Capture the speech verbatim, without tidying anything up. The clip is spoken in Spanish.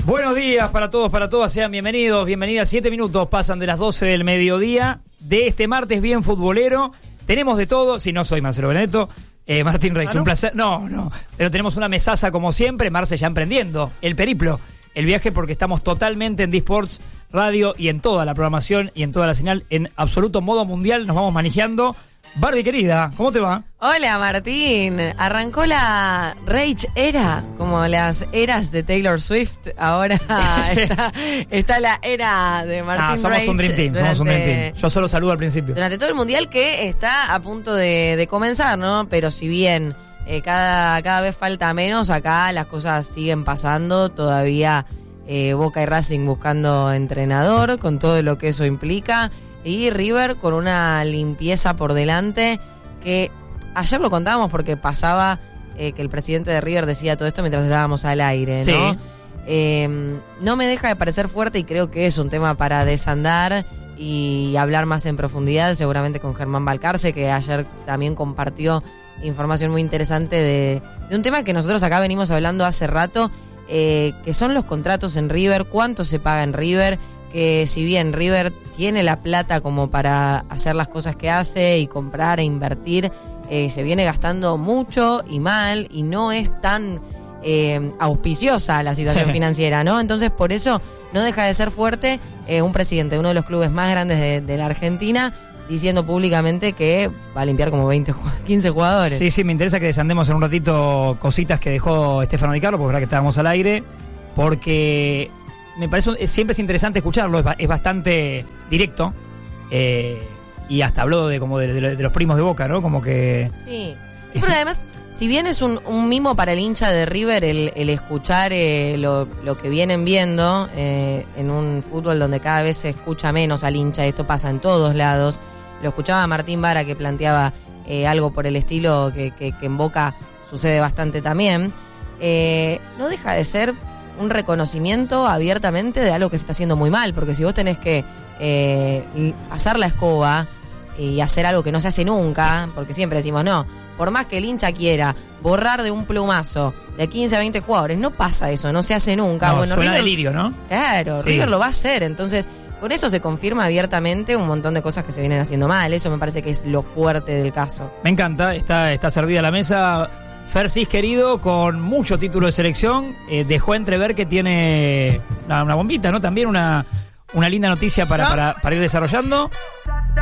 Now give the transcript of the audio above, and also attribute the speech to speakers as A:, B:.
A: Buenos días para todos, para todas, sean bienvenidos, bienvenidas. Siete minutos pasan de las doce del mediodía de este martes bien futbolero. Tenemos de todo, si no soy Marcelo Benedetto, eh, Martín Reich, ¿Ah, no? Un placer. No, no, pero tenemos una mesaza como siempre, Marce ya emprendiendo el periplo, el viaje, porque estamos totalmente en D-Sports Radio y en toda la programación y en toda la señal, en absoluto modo mundial, nos vamos manejando. Barbie querida, ¿cómo te va?
B: Hola Martín, arrancó la Rage era, como las eras de Taylor Swift, ahora está, está la era de Martín
A: Ah, somos
B: Rage
A: un Dream Team,
B: durante,
A: somos un Dream Team. Yo solo saludo al principio.
B: Durante todo el mundial que está a punto de, de comenzar, ¿no? Pero si bien eh, cada, cada vez falta menos, acá las cosas siguen pasando, todavía eh, Boca y Racing buscando entrenador, con todo lo que eso implica. Y River con una limpieza por delante que ayer lo contábamos porque pasaba eh, que el presidente de River decía todo esto mientras estábamos al aire, ¿no? Sí. Eh, no me deja de parecer fuerte y creo que es un tema para desandar y hablar más en profundidad, seguramente con Germán Balcarce, que ayer también compartió información muy interesante de, de un tema que nosotros acá venimos hablando hace rato, eh, que son los contratos en River, cuánto se paga en River, que si bien River tiene la plata como para hacer las cosas que hace y comprar e invertir, eh, se viene gastando mucho y mal y no es tan eh, auspiciosa la situación financiera, ¿no? Entonces por eso no deja de ser fuerte eh, un presidente de uno de los clubes más grandes de, de la Argentina diciendo públicamente que va a limpiar como veinte, quince jugadores.
A: Sí, sí, me interesa que desandemos en un ratito cositas que dejó Estefano Di Carlo, porque ahora que estábamos al aire, porque me parece, siempre es interesante escucharlo, es, es bastante directo, eh, y hasta habló de como de, de, de los primos de Boca, ¿no? Como que...
B: Sí, sí, porque además, si bien es un, un mimo para el hincha de River el, el escuchar eh, lo, lo que vienen viendo eh, en un fútbol donde cada vez se escucha menos al hincha, esto pasa en todos lados, lo escuchaba Martín Vara que planteaba eh, algo por el estilo que, que, que en Boca sucede bastante también, eh, no deja de ser un reconocimiento abiertamente de algo que se está haciendo muy mal, porque si vos tenés que eh, pasar la escoba y hacer algo que no se hace nunca, porque siempre decimos, no, por más que el hincha quiera borrar de un plumazo de quince a veinte jugadores, no pasa eso, no se hace nunca.
A: No,
B: bueno,
A: suena
B: River,
A: delirio, ¿no?
B: Claro, sí. River lo va a hacer, entonces con eso se confirma abiertamente un montón de cosas que se vienen haciendo mal, eso me parece que es lo fuerte del caso.
A: Me encanta, está, está servida la mesa. Fersis, querido, con mucho título de selección, eh, dejó entrever que tiene una, una bombita, ¿no? También una, una linda noticia para, para, para ir desarrollando.